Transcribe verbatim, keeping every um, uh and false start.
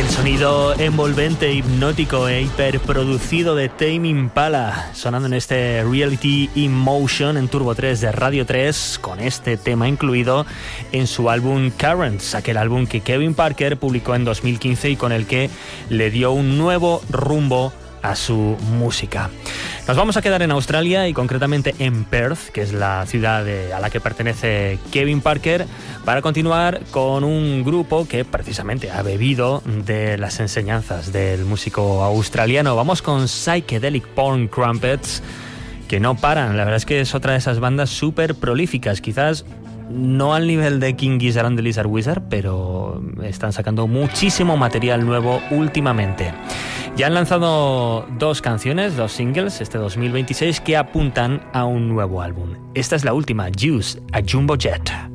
Sonido envolvente, hipnótico e hiperproducido de Tame Impala, sonando en este Reality in Motion en Turbo tres de Radio tres, con este tema incluido en su álbum Currents, aquel álbum que Kevin Parker publicó en dos mil quince y con el que le dio un nuevo rumbo a su música. Nos vamos a quedar en Australia y concretamente en Perth, que es la ciudad de, a la que pertenece Kevin Parker, para continuar con un grupo que precisamente ha bebido de las enseñanzas del músico australiano. Vamos con Psychedelic Porn Crumpets, que no paran. La verdad es que es otra de esas bandas súper prolíficas, quizás no al nivel de King Gizzard and the Lizard Wizard, pero están sacando muchísimo material nuevo últimamente. Ya han lanzado dos canciones, dos singles, este dos mil veintiséis, que apuntan a un nuevo álbum. Esta es la última, Juice, a Jumbo Jet.